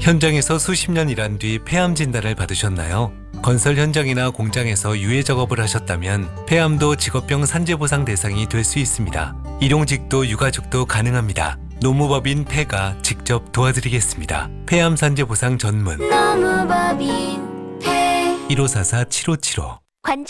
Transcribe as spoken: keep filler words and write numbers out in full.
현장에서 수십 년 일한 뒤 폐암 진단을 받으셨나요? 건설 현장이나 공장에서 유해 작업을 하셨다면 폐암도 직업병 산재보상 대상이 될 수 있습니다. 일용직도 유가족도 가능합니다. 노무법인 폐가 직접 도와드리겠습니다. 폐암 산재보상 전문 노무법인 폐 일오사사 칠오칠오 관절